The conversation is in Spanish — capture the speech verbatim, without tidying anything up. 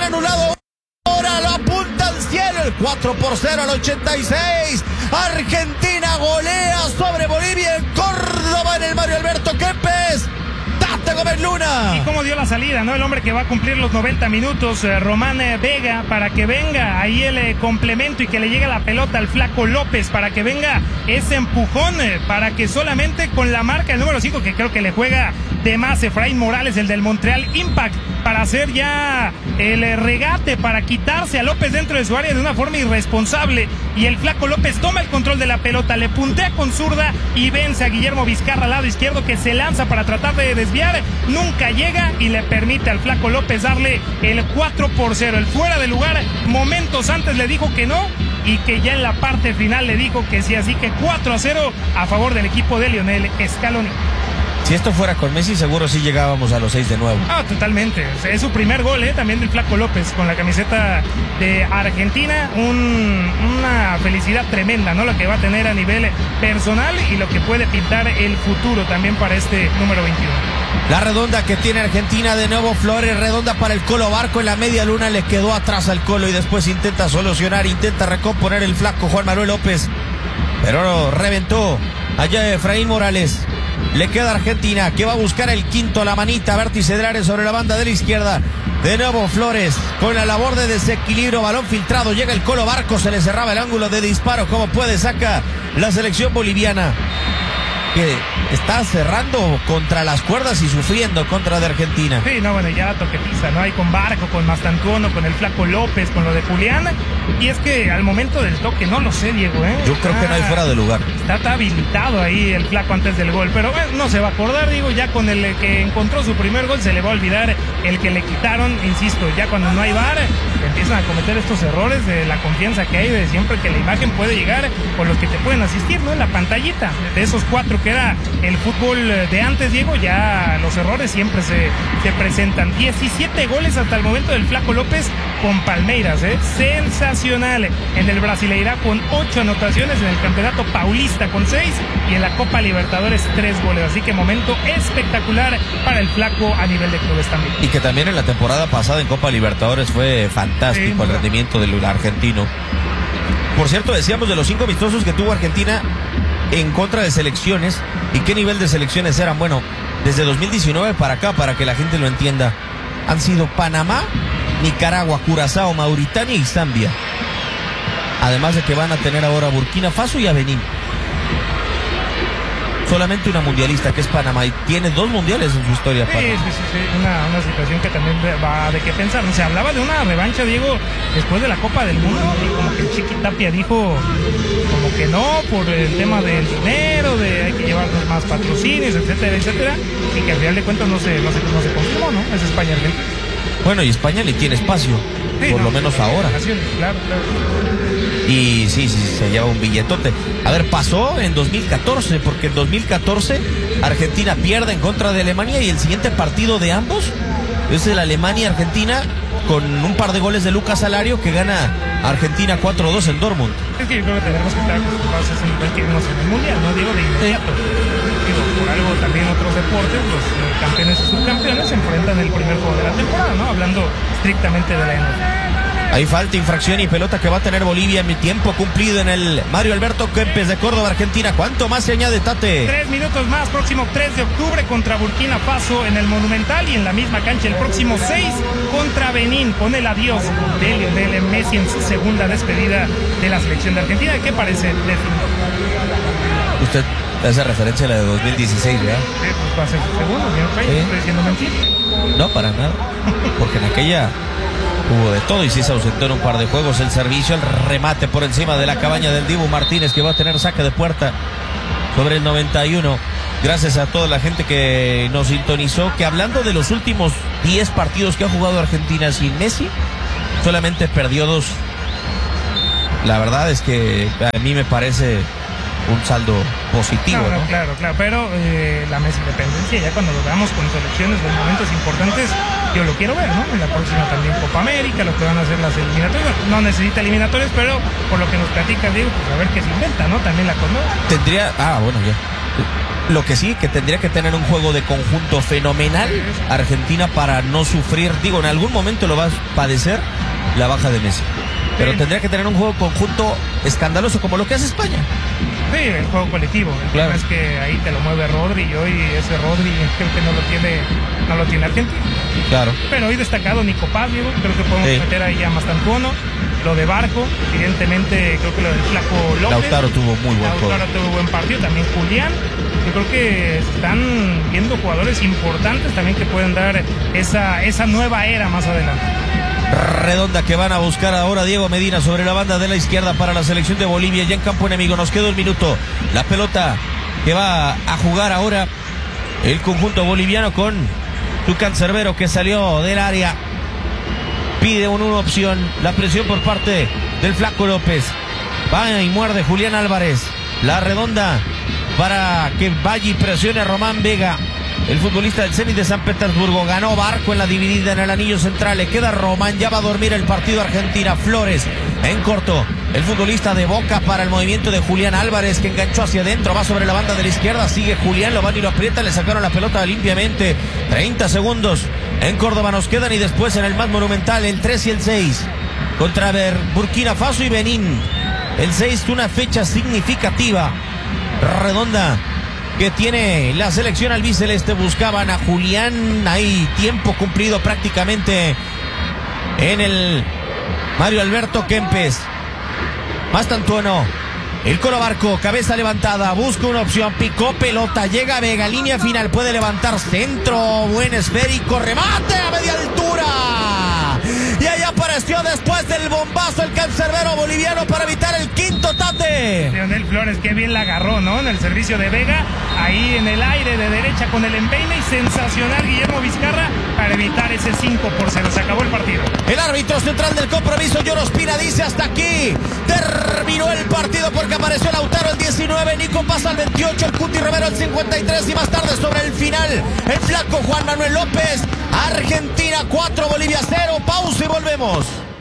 anulado. Ahora lo apunta al cielo, el cuatro por cero al ochenta y seis. Argentina golea sobre Bolivia en Córdoba en el Mario Alberto Kempes. Tate Gómez Luna. Y cómo dio la salida, ¿no? El hombre que va a cumplir los noventa minutos, eh, Román eh, Vega, para que venga ahí el eh, complemento y que le llegue la pelota al Flaco López, para que venga ese empujón, eh, para que solamente con la marca el número cinco, que creo que le juega de más, Efraín Morales, el del Montreal Impact, para hacer ya el eh, regate, para quitarse a López dentro de su área de una forma irresponsable, y el Flaco López toma el control de la pelota, le puntea con zurda y vence a Guillermo Vizcarra al lado izquierdo, que se lanza para tratar de desviar, nunca llega y le permite al Flaco López darle el cuatro por cero. El fuera de lugar momentos antes le dijo que no, y que ya en la parte final le dijo que sí, así que cuatro a cero a favor del equipo de Lionel Scaloni. Si esto fuera con Messi, seguro sí llegábamos a los seis de nuevo. Ah, totalmente. Es su primer gol, ¿eh? También del Flaco López con la camiseta de Argentina. Un, una felicidad tremenda, ¿no? Lo que va a tener a nivel personal y lo que puede pintar el futuro también para este número veintiuno. La redonda que tiene Argentina, de nuevo Flores, redonda para el Colo Barco en la media luna, le quedó atrás al Colo y después intenta solucionar, intenta recomponer el flaco Juan Manuel López, pero reventó allá Efraín Morales. Le queda Argentina, que va a buscar el quinto, la manita, vértice del área sobre la banda de la izquierda. De nuevo Flores, con la labor de desequilibrio, balón filtrado, llega el Colo Barco, se le cerraba el ángulo de disparo, como puede, saca la selección boliviana, que está cerrando contra las cuerdas y sufriendo contra de Argentina. Sí, no, bueno, ya la toquetiza, ¿no? Hay con Barco, con Mastantuono, con el Flaco López, con lo de Julián. Y es que al momento del toque, no lo sé, Diego, ¿eh? Yo creo ah, que no hay fuera de lugar. Está, está habilitado ahí el Flaco antes del gol, pero bueno, no se va a acordar, digo, ya con el que encontró su primer gol se le va a olvidar el que le quitaron, insisto, ya cuando no hay V A R, empiezan a cometer estos errores de la confianza que hay de siempre que la imagen puede llegar con los que te pueden asistir, ¿no? En la pantallita, de esos cuatro que era el fútbol de antes, Diego, ya los errores siempre se, se presentan. diecisiete goles hasta el momento del Flaco López con Palmeiras, ¿eh? Sensacional. En el Brasileirá con ocho anotaciones, en el Campeonato Paulista con seis y en la Copa Libertadores tres goles. Así que momento espectacular para el Flaco a nivel de clubes también. Y que también en la temporada pasada en Copa Libertadores fue fantástico, sí, el rendimiento del argentino. Por cierto, decíamos de los cinco amistosos que tuvo Argentina en contra de selecciones, y qué nivel de selecciones eran. Bueno, desde dos mil diecinueve para acá, para que la gente lo entienda, han sido Panamá, Nicaragua, Curazao, Mauritania y Zambia, además de que van a tener ahora Burkina Faso y a Benín. Solamente una mundialista, que es Panamá, y tiene dos mundiales en su historia. Sí, sí, sí, sí. Una, una situación que también va de qué pensar. Se hablaba de una revancha, Diego, después de la Copa del Mundo, y como que el Chiqui Tapia dijo como que no, por el tema del dinero, de hay que llevarnos más patrocinios, etcétera, etcétera, y que al final de cuentas no se, no se, no se confirmó, ¿no? Es España Argentina. Bueno, y España le tiene espacio, sí, por no, lo menos ahora. Claro, claro. Y sí, sí, se lleva un billetote. A ver, pasó en dos mil catorce, porque en dos mil catorce Argentina pierde en contra de Alemania y el siguiente partido de ambos es el Alemania-Argentina, con un par de goles de Lucas Alario, que gana Argentina cuatro dos en Dortmund. Es que yo creo que tenemos que estar acostumbrados a ese nivel que vimos en el Mundial, no digo de inmediato. Sí. Digo, por algo también otros deportes, los campeones y subcampeones se enfrentan en el primer juego de la temporada, ¿no? Hablando estrictamente de la N F L. Hay falta, infracción y pelota que va a tener Bolivia en mi tiempo cumplido en el Mario Alberto Kempes de Córdoba, Argentina. ¿Cuánto más se añade, Tate? Tres minutos más, próximo tres de octubre contra Burkina Faso en el Monumental, y en la misma cancha el próximo seis contra Benín, con el adiós de Lionel Messi en su segunda despedida de la selección de Argentina. ¿Qué parece de fin? Usted hace referencia a la de dos mil dieciséis, ¿verdad? Sí, pues va a ser su segundo, señor Rey, ¿Sí? ¿Estoy diciendo mentira? No, para nada, porque en aquella hubo de todo y sí se ausentó en un par de juegos. El servicio, el remate por encima de la cabaña del Dibu Martínez, que va a tener saque de puerta sobre el noventa y uno. Gracias a toda la gente que nos sintonizó, que hablando de los últimos diez partidos que ha jugado Argentina sin Messi, solamente perdió dos. La verdad es que a mí me parece un saldo positivo, no, no, ¿no? Claro, claro, pero eh, la Messi dependencia, ya cuando lo veamos con selecciones, los momentos importantes, yo lo quiero ver, ¿no? En la próxima también Copa América, lo que van a hacer las eliminatorias. No necesita eliminatorias, pero por lo que nos platica Diego, pues a ver qué se inventa, ¿no? También la Conmebol. Tendría, ah, bueno, ya. Lo que sí, que tendría que tener un juego de conjunto fenomenal Argentina para no sufrir, digo, en algún momento lo va a padecer la baja de Messi. Pero sí, tendría que tener un juego conjunto escandaloso como lo que hace España. Sí, el juego colectivo. El claro. tema es que ahí te lo mueve Rodri y hoy ese Rodri creo que no lo tiene, no lo tiene Argentina. Claro. Pero hoy destacado Nico Paz, Diego, creo que podemos sí. meter ahí a Mastantuono. Lo de Barco, evidentemente creo que lo del Flaco López. Lautaro tuvo muy buen Lautaro juego. tuvo buen partido, también Julián. Yo creo que están viendo jugadores importantes también que pueden dar esa, esa nueva era más adelante. Redonda que van a buscar ahora Diego Medina sobre la banda de la izquierda para la selección de Bolivia, ya en campo enemigo. Nos queda un minuto. La pelota que va a jugar ahora el conjunto boliviano con tu cancerbero que salió del área. Pide una, una opción. La presión por parte del Flaco López. Va y muerde Julián Álvarez. La redonda para que vaya y presione a Román Vega. El futbolista del Zenit de San Petersburgo. Ganó Barco en la dividida en el anillo central. Le queda Román. Ya va a dormir el partido Argentina. Flores en corto. El futbolista de Boca para el movimiento de Julián Álvarez, que enganchó hacia adentro. Va sobre la banda de la izquierda. Sigue Julián. Lo van y lo aprieta. Le sacaron la pelota limpiamente. treinta segundos en Córdoba nos quedan. Y después en el más monumental, el tres y el seis. Contra Ver, Burkina Faso y Benín. El seis, una fecha significativa. Redonda que tiene la selección albiceleste. Buscaban a Julián, hay tiempo cumplido prácticamente en el Mario Alberto Kempes. Mastantuono, el Colo Barco, cabeza levantada, busca una opción, picó pelota, llega Vega, línea final, puede levantar centro, buen esférico, remate a media altura. Y ahí apareció después del bombazo el cancerbero boliviano para evitar el quinto tate. Leonel Flores, qué bien la agarró, ¿no? En el servicio de Vega, ahí en el aire de derecha con el empeine, y sensacional Guillermo Vizcarra para evitar ese cinco por cero. Se acabó el partido. El árbitro central del compromiso, John Ospina, dice hasta aquí. Terminó el partido porque apareció Lautaro el diecinueve, Nico pasa al veintiocho, el Cuti Romero el cincuenta y tres, y más tarde sobre el final, el Flaco Juan Manuel López. Argentina cuatro, Bolivia cero. Pausa y volvemos.